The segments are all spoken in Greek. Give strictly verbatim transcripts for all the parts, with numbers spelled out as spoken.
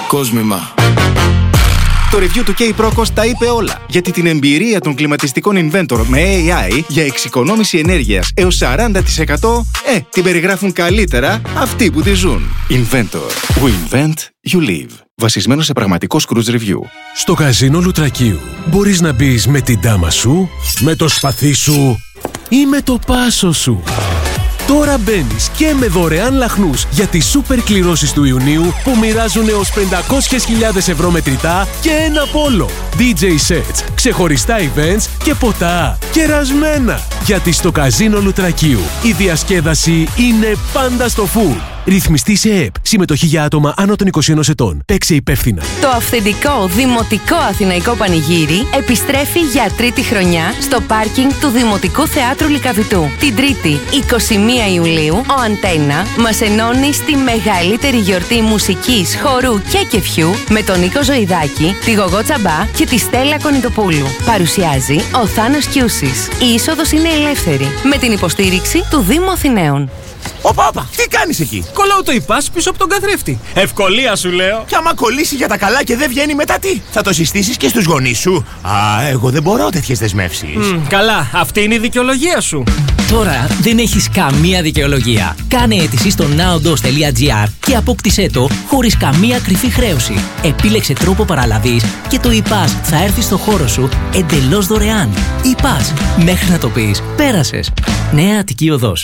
Κόσμημα. Το review του K-Procos τα είπε όλα, γιατί την εμπειρία των κλιματιστικών Inventor με έι άι για εξοικονόμηση ενέργειας έως σαράντα τοις εκατό ε, την περιγράφουν καλύτερα αυτοί που τη ζουν. Inventor. We invent, you live. Βασισμένο σε πραγματικό Scrooge Review. Στο καζίνο Λουτρακίου μπορείς να μπεις με την ντάμα σου, με το σπαθί σου ή με το πάσο σου. Τώρα μπαίνεις και με δωρεάν λαχνούς για τις σούπερ κληρώσεις του Ιουνίου που μοιράζουν έως πεντακόσιες χιλιάδες ευρώ μετρητά και ένα πόλο. ντι τζέι sets, ξεχωριστά events και ποτά κερασμένα. Γιατί στο καζίνο Λουτρακίου η διασκέδαση είναι πάντα στο full. Ρυθμιστή σε ΕΕΠ. Συμμετοχή για άτομα άνω των είκοσι ένα ετών. Παίξε υπεύθυνα. Το αυθεντικό δημοτικό αθηναϊκό πανηγύρι επιστρέφει για τρίτη χρονιά στο πάρκινγκ του Δημοτικού Θεάτρου Λυκαβητού. Την Τρίτη, εικοστή πρώτη Ιουλίου, ο Αντένα μας ενώνει στη μεγαλύτερη γιορτή μουσικής, χορού και κεφιού με τον Νίκο Ζωηδάκη, τη Γογό Τσαμπά και τη Στέλλα Κονιτοπούλου. Παρουσιάζει ο Θάνος Κιούσης. Η είσοδος είναι ελεύθερη με την υποστήριξη του Δήμου Αθηναίων. Όπα, όπα, τι κάνεις εκεί? Κολλάω το ιπάς πίσω από τον καθρέφτη. Ευκολία σου λέω. Κι άμα κολλήσει για τα καλά και δεν βγαίνει μετά τι? Θα το συστήσεις και στους γονείς σου? Α, εγώ δεν μπορώ τέτοιες δεσμεύσεις. Mm, καλά, αυτή είναι η δικαιολογία σου. Τώρα δεν έχεις καμία δικαιολογία. Κάνε αίτηση στο naodos τελεία gr και απόκτησέ το χωρίς καμία κρυφή χρέωση. Επίλεξε τρόπο παραλαβής και το ιπάς θα έρθει στο χώρο σου εντελώς δωρεάν. ιπάς, μέχρι να το πεις, πέρασες. Νέα Αττική Οδός.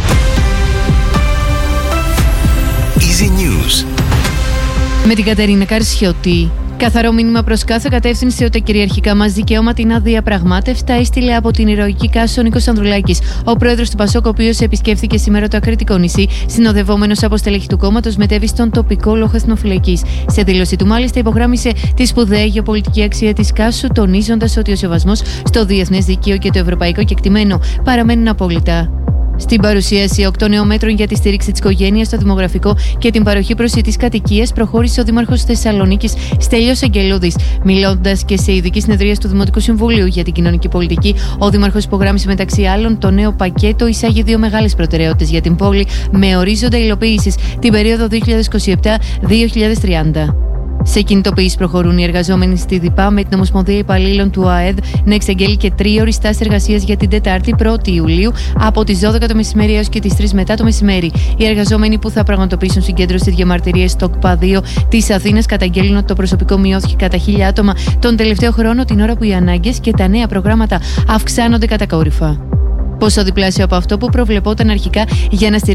Easy News. Με την Κατερίνα Καρσιώτη. Καθαρό μήνυμα προς κάθε κατεύθυνση ότι κυριαρχικά μας δικαιώματα είναι αδιαπραγμάτευτα, έστειλε από την ηρωική Κάσο ο Νίκος Ανδρουλάκης, ο πρόεδρος του Πασόκ, ο οποίος επισκέφθηκε σήμερα το Ακριτικό νησί, συνοδευόμενος από στελέχη του κόμματος, μετέβη στον τοπικό λόγο εθνοφυλακής. Σε δήλωση του, μάλιστα, υπογράμμισε τη σπουδαία γεωπολιτική αξία της Κάσου, τονίζοντας ότι ο σεβασμός στο διεθνές δίκαιο και το ευρωπαϊκό κεκτημένο παραμένουν απόλυτα. Στην παρουσίαση οκτώ νέων μέτρων για τη στήριξη της οικογένειας στο δημογραφικό και την παροχή προσιτής κατοικίας, προχώρησε ο Δήμαρχος Θεσσαλονίκης Στέλιος Αγγελούδης. Μιλώντας και σε ειδική συνεδρίαση του Δημοτικού Συμβουλίου για την κοινωνική πολιτική, ο Δήμαρχος υπογράμμισε μεταξύ άλλων το νέο πακέτο εισάγει δύο μεγάλες προτεραιότητες για την πόλη με ορίζοντα υλοποίησης την περίοδο δύο χιλιάδες είκοσι επτά με δύο χιλιάδες τριάντα. Σε κινητοποιήσεις προχωρούν οι εργαζόμενοι στη ΔΥΠΑ, με την Ομοσπονδία Υπαλλήλων του ΑΕΔ να εξαγγέλει και τρίωρη στάση εργασίας για την Τετάρτη πρώτη Ιουλίου από τις δώδεκα το μεσημέρι έως και τις τρεις μετά το μεσημέρι. Οι εργαζόμενοι που θα πραγματοποιήσουν συγκέντρωση διαμαρτυρίες στο ΚΠΑ δύο της Αθήνας καταγγέλνουν ότι το προσωπικό μειώθηκε κατά χίλια άτομα τον τελευταίο χρόνο, την ώρα που οι ανάγκες και τα νέα προγράμματα αυξάνονται κατακόρυφα. Πόσο διπλάσιο από αυτό που προβλεπόταν αρχικά για να στηρίξει